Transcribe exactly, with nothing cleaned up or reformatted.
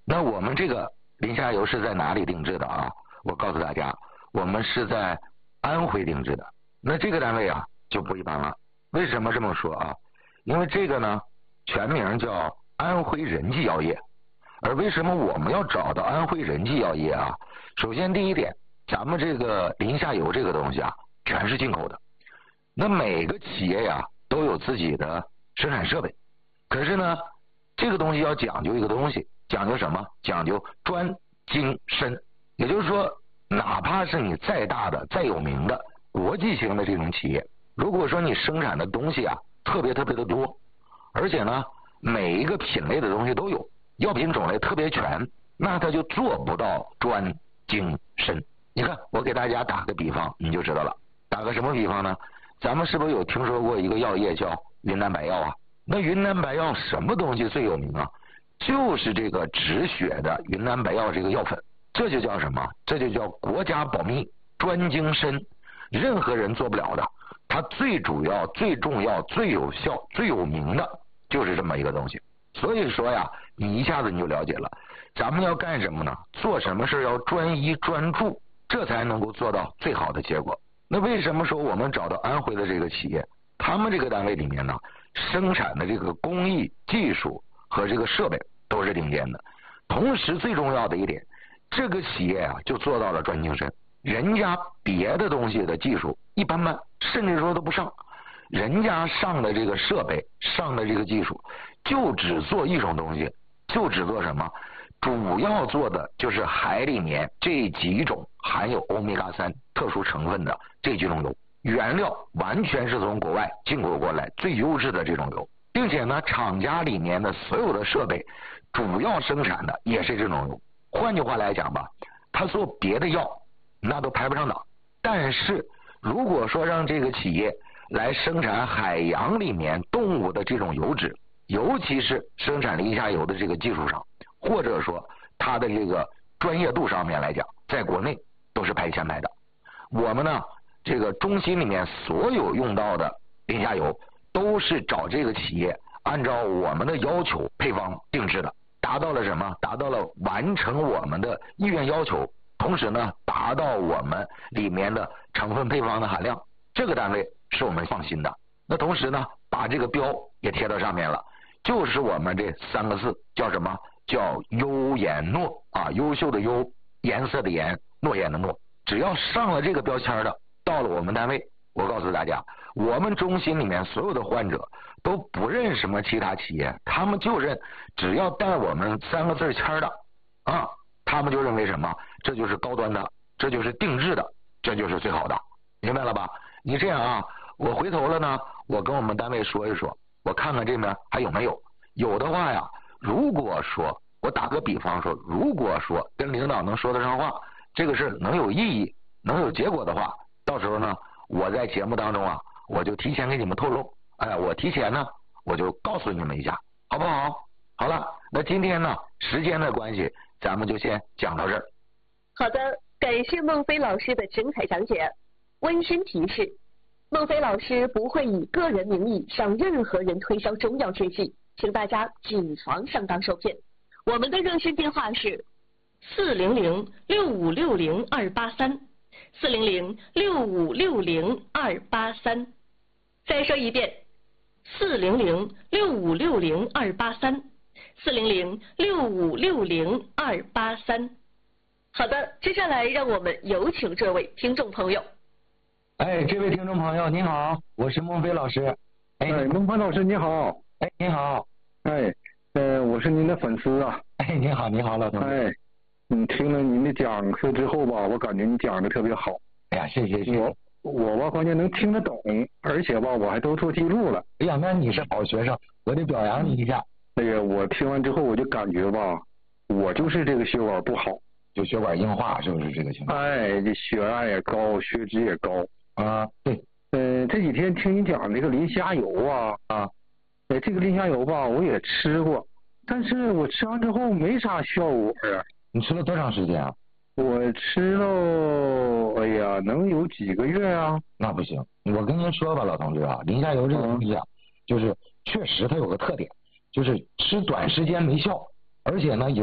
那我们这个磷虾油是在哪里定制的啊？我告诉大家，我们是在安徽定制的。那这个单位啊就不一般了。为什么这么说啊？因为这个呢全名叫安徽仁济药业。而为什么我们要找到安徽仁济药业啊？首先第一点，咱们这个磷虾油这个东西啊全是进口的。那每个企业呀都有自己的生产设备，可是呢这个东西要讲究一个东西，讲究什么？讲究专精深。也就是说，哪怕是你再大的再有名的国际型的这种企业，如果说你生产的东西啊特别特别的多，而且呢每一个品类的东西都有，药品种类特别全，那它就做不到专精深。你看我给大家打个比方你就知道了。打个什么比方呢？咱们是不是有听说过一个药业叫云南白药啊？那云南白药什么东西最有名啊？就是这个止血的云南白药这个药粉。这就叫什么？这就叫国家保密，专精深，任何人做不了的。它最主要最重要最有效最有名的就是这么一个东西。所以说呀，你一下子你就了解了咱们要干什么呢？做什么事要专一专注，这才能够做到最好的结果。那为什么说我们找到安徽的这个企业，他们这个单位里面呢生产的这个工艺技术和这个设备都是顶尖的。同时最重要的一点，这个企业啊就做到了专精深。人家别的东西的技术一般般，甚至说都不上，人家上的这个设备上的这个技术就只做一种东西，就只做什么？主要做的就是海里面这几种含有欧米伽三特殊成分的这几种油，原料完全是从国外进口过来最优质的这种油，并且呢厂家里面的所有的设备主要生产的也是这种油。换句话来讲吧，他做别的药那都排不上档，但是如果说让这个企业来生产海洋里面动物的这种油脂，尤其是生产磷虾油的这个技术上，或者说它的这个专业度上面来讲，在国内都是排前排的。我们呢这个中心里面所有用到的磷虾油都是找这个企业按照我们的要求配方定制的，达到了什么？达到了完成我们的意愿要求，同时呢达到我们里面的成分配方的含量，这个单位是我们放心的。那同时呢把这个标也贴到上面了，就是我们这三个字叫什么？叫优颜诺啊，优秀的优，颜色的颜，诺言的诺。只要上了这个标签的，到了我们单位，我告诉大家，我们中心里面所有的患者都不认什么其他企业，他们就认只要带我们三个字签的啊，他们就认为什么？这就是高端的，这就是定制的，这就是最好的，明白了吧？你这样啊，我回头了呢，我跟我们单位说一说，我看看这边还有没有，有的话呀，如果说我打个比方说，如果说跟领导能说得上话，这个事能有意义能有结果的话，到时候呢我在节目当中啊我就提前给你们透露，哎，我提前呢我就告诉你们一下，好不好？好了，那今天呢时间的关系咱们就先讲到这儿。 好的，感谢孟非老师的精彩讲解。温馨提示，孟非老师不会以个人名义向任何人推销中药制剂，请大家谨防上当受骗。我们的热线电话是四零零六五六零二八三，四零零六五六零二八三。再说一遍，四零零六五六零二八三，四零零六五六零二八三。好的，接下来让我们有请这位听众朋友。 哎，这位听众朋友您好，我是孟非老师。 哎，孟非老师你好。 哎，您好。 哎，呃，我是您的粉丝啊。 哎，您好，您好，老同志。 哎，嗯，听了您的讲课之后吧，我感觉你讲的特别好。 哎呀，谢谢谢谢。 我我吧，关键能听得懂，而且吧，我还都做记录了。 哎呀，那你是好学生，我得表扬你一下。 哎呀，我听完之后我就感觉吧，我就是这个血管不好， 就血管硬化，是不是这个情况？ 哎，这血压也高，血脂也高啊。对， 呃，这几天听你讲这个磷虾油啊啊，哎，这个磷虾油吧，我也吃过，但是我吃完之后没啥效果啊。 你吃了多长时间啊？ 我吃了，哎呀，能有几个月啊？ 那不行，我跟您说吧，老同志啊，磷虾油这个东西啊，就是确实它有个特点，就是吃短时间没效，而且呢有。